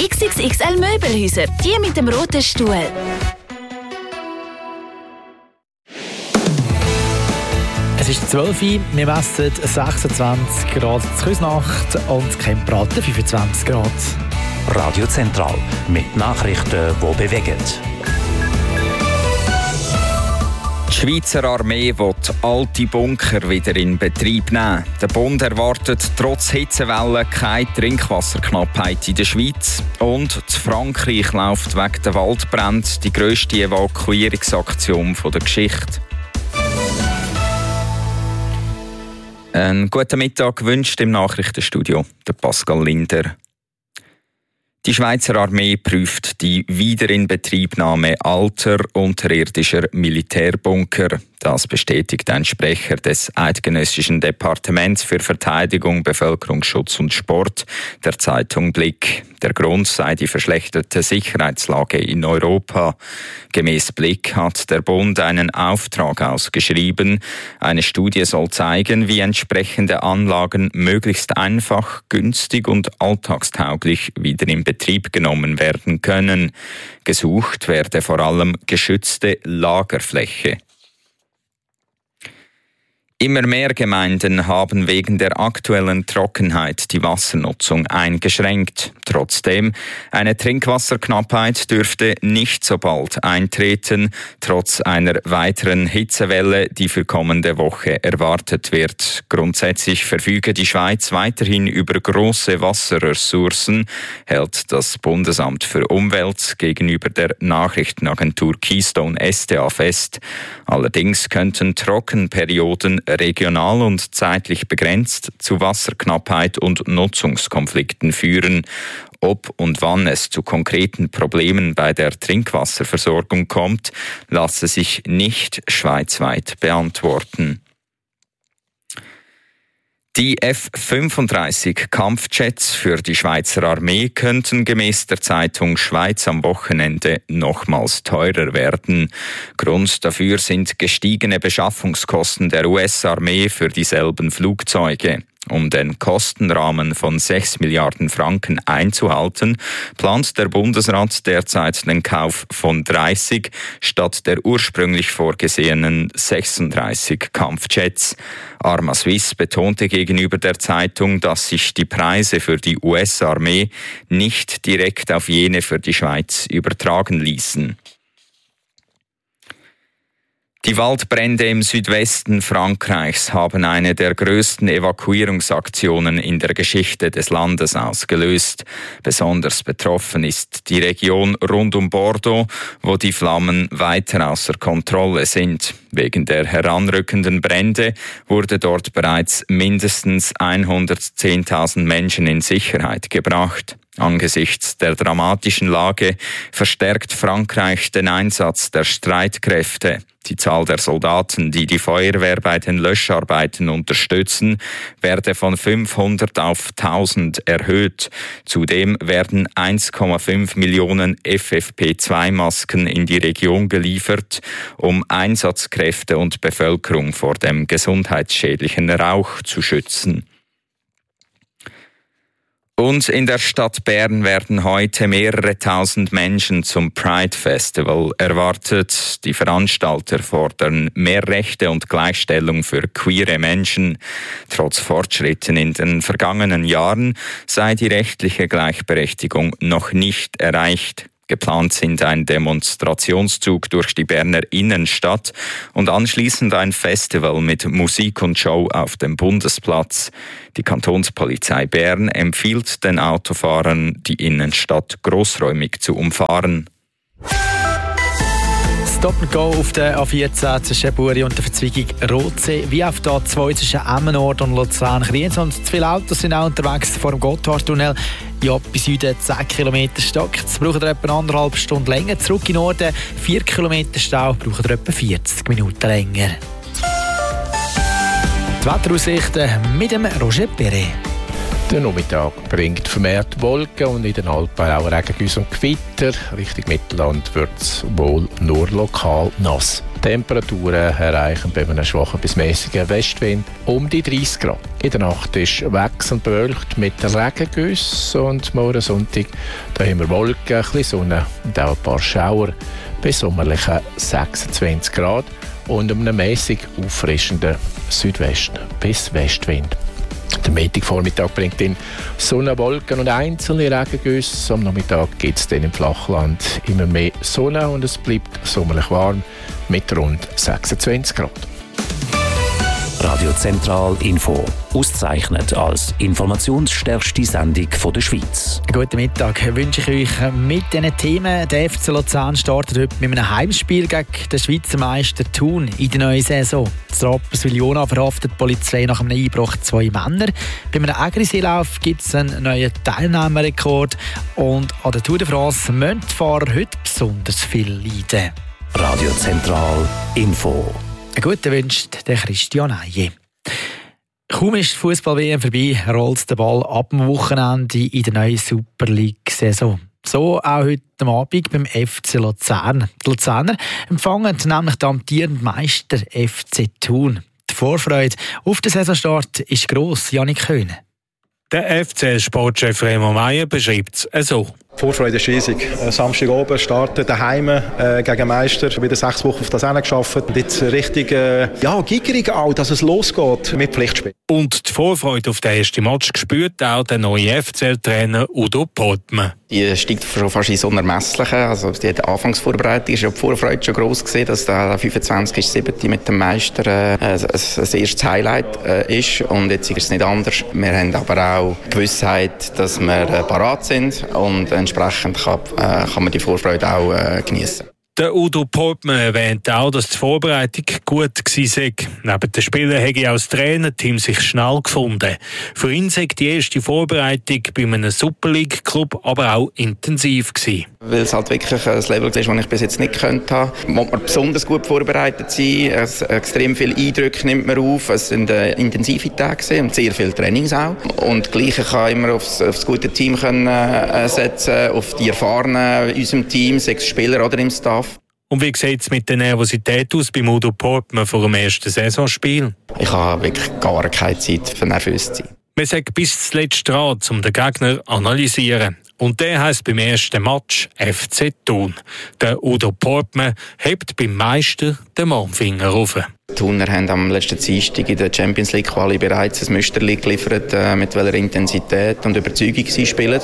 XXXL Möbelhäuser, die mit dem roten Stuhl. Es ist 12 Uhr, wir messen 26 Grad in Küsnacht und Kemperaten 25 Grad. Radio Zentral mit Nachrichten, die bewegen. Die Schweizer Armee will alte Bunker wieder in Betrieb nehmen. Der Bund erwartet trotz Hitzewellen keine Trinkwasserknappheit in der Schweiz. Und in Frankreich läuft wegen der Waldbrände die grösste Evakuierungsaktion der Geschichte. Einen guten Mittag wünscht im Nachrichtenstudio der Pascal Linder. Die Schweizer Armee prüft die Wiederinbetriebnahme alter unterirdischer Militärbunker. Das bestätigt ein Sprecher des Eidgenössischen Departements für Verteidigung, Bevölkerungsschutz und Sport der Zeitung Blick. Der Grund sei die verschlechterte Sicherheitslage in Europa. Gemäss Blick hat der Bund einen Auftrag ausgeschrieben. Eine Studie soll zeigen, wie entsprechende Anlagen möglichst einfach, günstig und alltagstauglich wieder in Betrieb genommen werden können. Gesucht werde vor allem geschützte Lagerfläche. Immer mehr Gemeinden haben wegen der aktuellen Trockenheit die Wassernutzung eingeschränkt. Trotzdem, eine Trinkwasserknappheit dürfte nicht so bald eintreten, trotz einer weiteren Hitzewelle, die für kommende Woche erwartet wird. Grundsätzlich verfüge die Schweiz weiterhin über große Wasserressourcen, hält das Bundesamt für Umwelt gegenüber der Nachrichtenagentur Keystone SDA fest. Allerdings könnten Trockenperioden regional und zeitlich begrenzt zu Wasserknappheit und Nutzungskonflikten führen. Ob und wann es zu konkreten Problemen bei der Trinkwasserversorgung kommt, lasse sich nicht schweizweit beantworten. Die F-35 Kampfjets für die Schweizer Armee könnten gemäss der Zeitung Schweiz am Wochenende nochmals teurer werden. Grund dafür sind gestiegene Beschaffungskosten der US-Armee für dieselben Flugzeuge. Um den Kostenrahmen von 6 Milliarden Franken einzuhalten, plant der Bundesrat derzeit den Kauf von 30 statt der ursprünglich vorgesehenen 36 Kampfjets. Arma Suisse betonte gegenüber der Zeitung, dass sich die Preise für die US-Armee nicht direkt auf jene für die Schweiz übertragen ließen. Die Waldbrände im Südwesten Frankreichs haben eine der größten Evakuierungsaktionen in der Geschichte des Landes ausgelöst. Besonders betroffen ist die Region rund um Bordeaux, wo die Flammen weiter außer Kontrolle sind. Wegen der heranrückenden Brände wurde dort bereits mindestens 110.000 Menschen in Sicherheit gebracht. Angesichts der dramatischen Lage verstärkt Frankreich den Einsatz der Streitkräfte. Die Zahl der Soldaten, die die Feuerwehr bei den Löscharbeiten unterstützen, werde von 500 auf 1000 erhöht. Zudem werden 1,5 Millionen FFP2-Masken in die Region geliefert, um Einsatzkräfte und Bevölkerung vor dem gesundheitsschädlichen Rauch zu schützen. Und in der Stadt Bern werden heute mehrere tausend Menschen zum Pride Festival erwartet. Die Veranstalter fordern mehr Rechte und Gleichstellung für queere Menschen. Trotz Fortschritten in den vergangenen Jahren sei die rechtliche Gleichberechtigung noch nicht erreicht. Geplant sind ein Demonstrationszug durch die Berner Innenstadt und anschließend ein Festival mit Musik und Show auf dem Bundesplatz. Die Kantonspolizei Bern empfiehlt den Autofahrern, die Innenstadt grossräumig zu umfahren. Stop and Go auf der A14 zwischen Buri und der Verzweigung Rotsee, wie auf der A2 zwischen Emmenort und Luzern-Kriens. Und zu viele Autos sind auch unterwegs vor dem Gotthardtunnel. Ja, bis Süden 10 Kilometer Stock. Jetzt braucht ihr etwa 1,5 Stunden länger. Zurück in Norden 4 Kilometer Stau, braucht ihr etwa 40 Minuten länger. Die Wetteraussichten mit dem Roger Perret. Der Nachmittag bringt vermehrt Wolken und in den Alpen auch Regengüsse und Gewitter. Richtung Mittelland wird es wohl nur lokal nass. Temperaturen erreichen bei einem schwachen bis mäßigen Westwind um die 30 Grad. In der Nacht ist wechselnd bewölkt mit Regengüssen und morgen Sonntag da haben wir Wolken, ein bisschen Sonne und auch ein paar Schauer bei sommerlichen 26 Grad und einem mäßig auffrischenden Südwest- bis Westwind. Der Mittagvormittag bringt in Sonne, Wolken und einzelne Regengüsse. Am Nachmittag gibt es dann im Flachland immer mehr Sonne und es bleibt sommerlich warm mit rund 26 Grad. Radio Zentral Info. Ausgezeichnet als informationsstärkste Sendung der Schweiz. Guten Mittag wünsche ich euch mit diesen Themen. Der FC Luzern startet heute mit einem Heimspiel gegen den Schweizer Meister Thun in der neuen Saison. Das Rapperswil-Jona verhaftet die Polizei nach einem Einbruch 2 Männer. Bei einem Agri-Seelauf gibt es einen neuen Teilnahmerekord. Und an der Tour de France müssen die Fahrer heute besonders viel leiden. Radio Zentral Info. Einen guten wünscht der Christian Eije. Kaum ist die Fußball-WM vorbei, rollt der Ball ab dem Wochenende in der neuen Super League-Saison. So auch heute Abend beim FC Luzern. Die Luzerner empfangen nämlich den amtierenden Meister FC Thun. Die Vorfreude auf den Saisonstart ist gross. Janik Köhne. Der FCL-Sportchef Remo Meier beschreibt es so. Die Vorfreude ist riesig. Samstag oben starten daheim gegen Meister. Wieder 6 Wochen auf das hingearbeitet. Und jetzt richtig gierig auch, dass es losgeht mit Pflichtspiel. Und die Vorfreude auf den ersten Match spürt auch der neue FCL-Trainer Udo Portmann. Die steigt schon fast ins Unermessliche. Also die Anfangsvorbereitung ist ja die Vorfreude schon gross gewesen, dass der 25.7. mit dem Meister ein erstes Highlight ist. Und jetzt ist es nicht anders. Wir haben aber auch die Gewissheit, dass wir parat sind und entsprechend kann man die Vorfreude auch genießen. Der Udo Portmann erwähnt auch, dass die Vorbereitung gut war. Neben den Spielen hätte auch das Trainerteam sich schnell gefunden. Für ihn sei die erste Vorbereitung bei einem Super League-Club aber auch intensiv gewesen. Weil es halt wirklich ein Level ist, das ich bis jetzt nicht könnte haben. Muss man besonders gut vorbereitet sein. Extrem viele Eindrücke nimmt man auf. Es sind intensive Tage und sehr viele Trainings auch. Und gleich kann ich immer auf das gute Team setzen, auf die Erfahrenen in unserem Team, 6 Spieler oder im Staff. Und wie sieht es mit der Nervosität aus beim Udo Portmann vor dem ersten Saisonspiel? Ich habe wirklich gar keine Zeit für nervös zu sein. Man sagt bis zuletzt dran, um den Gegner zu analysieren. Und der heisst beim ersten Match FC Thun. Der Udo Portmann hebt beim Meister den Mahnfinger rauf. Die Thuner haben am letzten Dienstag in der Champions League Quali bereits ein Müsterli geliefert, mit welcher Intensität und Überzeugung sie spielen.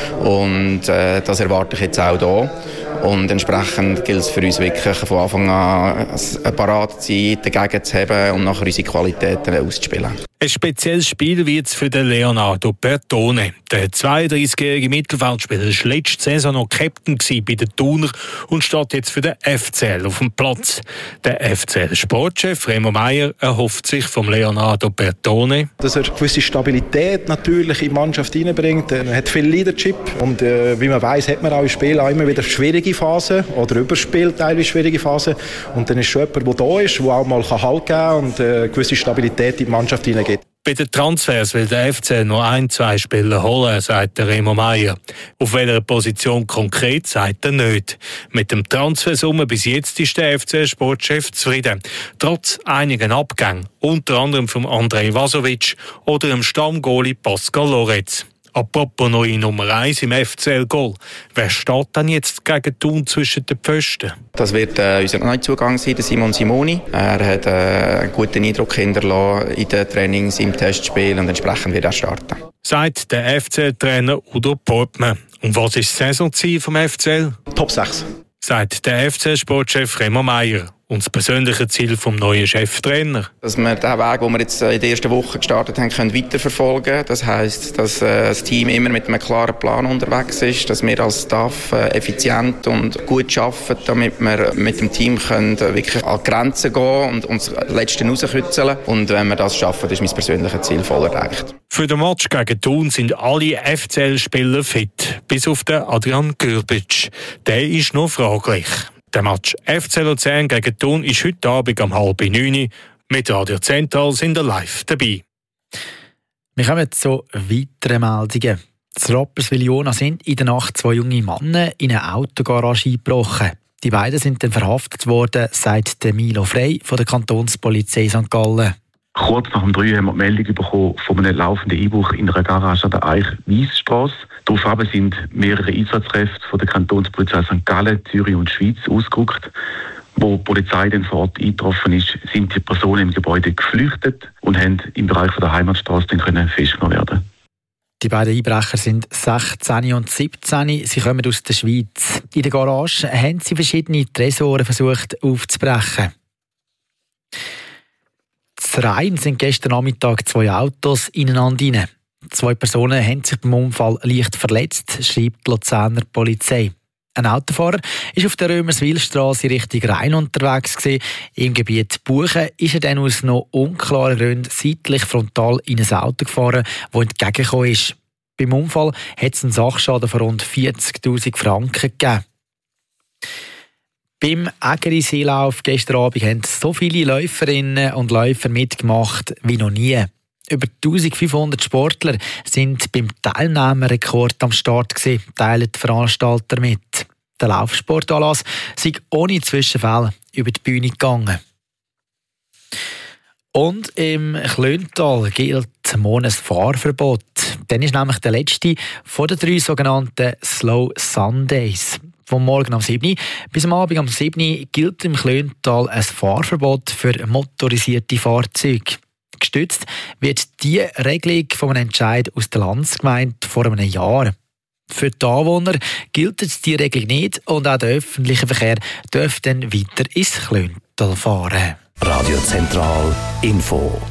Und das erwarte ich jetzt auch hier. Und entsprechend gilt es für uns wirklich von Anfang an parat zu sein, dagegen zu haben und nachher unsere Qualitäten auszuspielen. Ein spezielles Spiel wird es für den Leonardo Bertone. Der 32-jährige Mittelfeldspieler war letzte Saison noch Captain bei den Thuner und steht jetzt für den FCL auf dem Platz. Der FCL-Sportchef Remo Meier erhofft sich vom Leonardo Bertone, dass er gewisse Stabilität natürlich in die Mannschaft hineinbringt. Er hat viel Leadership und wie man weiss, hat man auch im Spiel auch immer wieder schwierige Phasen oder überspielt teilweise schwierige Phasen. Und dann ist schon jemand, der da ist, der auch mal Halt geben kann und eine gewisse Stabilität in die Mannschaft hineingeht. Bei den Transfers will der FCL noch 1-2 Spieler holen, sagt der Remo Meier. Auf welcher Position konkret, sagt er nicht. Mit dem Transfersumme bis jetzt ist der FCL-Sportchef zufrieden. Trotz einigen Abgängen, unter anderem von Andrej Vasovic oder dem Stammgoalie Pascal Loretz. Apropos neue Nummer 1 im FCL-Goal. Wer steht denn jetzt gegen Thun zwischen den Pfosten? Das wird unser Neuzugang sein, der Simon Simoni. Er hat einen guten Eindruck hinterlassen in den Trainings, im Testspiel und entsprechend wird er starten. Sagt der FCL-Trainer Udo Portmann. Und was ist das Saisonziel vom FCL? Top 6. Sagt der FCL-Sportchef Remo Meier. Und das persönliche Ziel vom neuen Cheftrainer? Dass wir den Weg, den wir jetzt in der ersten Woche gestartet haben, können weiterverfolgen. Das heisst, dass das Team immer mit einem klaren Plan unterwegs ist, dass wir als Staff effizient und gut arbeiten, damit wir mit dem Team können wirklich an die Grenzen gehen und uns das Letzte rauskitzeln. Und wenn wir das schaffen, ist mein persönliches Ziel voll erreicht. Für den Match gegen Thun sind alle FCL-Spieler fit, bis auf den Adrian Gürbic. Der ist noch fraglich. Der Match FC Luzern gegen Thun ist heute Abend um 8:30. Mit Radio Zentral sind wir live dabei. Wir kommen zu weiteren Meldungen. In Rapperswil-Jona sind in der Nacht 2 junge Männer in eine Autogarage eingebrochen. Die beiden sind dann verhaftet worden, sagt Milo Frey von der Kantonspolizei St. Gallen. Kurz nach dem 3 haben wir die Meldung bekommen von einem laufenden Einbruch in einer Garage an der Eich-Weissstrasse. Daraufhin sind mehrere Einsatzkräfte von der Kantonspolizei St. Gallen, Zürich und Schweiz ausgerückt. Wo die Polizei dann vor Ort eingetroffen ist, sind die Personen im Gebäude geflüchtet und haben im Bereich der Heimatstrasse dann festgenommen werden. Die beiden Einbrecher sind 16 und 17. Sie kommen aus der Schweiz. In der Garage haben sie verschiedene Tresore versucht aufzubrechen. Zu Rhein sind gestern Nachmittag 2 Autos ineinander rein. 2 Personen haben sich beim Unfall leicht verletzt, schreibt die Luzerner Polizei. Ein Autofahrer war auf der Römerswilstrasse Richtung Rhein unterwegs gewesen. Im Gebiet Buchen ist er dann aus noch unklaren Gründen seitlich frontal in ein Auto gefahren, das entgegengekommen ist. Beim Unfall hat es einen Sachschaden von rund 40'000 Franken gegeben. Beim Ägeri-Seelauf gestern Abend haben so viele Läuferinnen und Läufer mitgemacht wie noch nie. Über 1500 Sportler sind beim Teilnehmerrekord am Start gewesen, teilen die Veranstalter mit. Der Laufsportanlass sei ohne Zwischenfälle über die Bühne gegangen. Und im Klöntal gilt morgen ein Fahrverbot. Dann ist nämlich der letzte von den 3 sogenannten Slow Sundays. Vom Morgen am 7. bis am Abend am 7. gilt im Klöntal ein Fahrverbot für motorisierte Fahrzeuge. Gestützt wird die Regelung von einem Entscheid aus der Landsgemeinde vor einem Jahr. Für die Anwohner gilt die Regelung nicht und auch der öffentliche Verkehr darf dann weiter ins Klöntal fahren. Radio Zentral Info.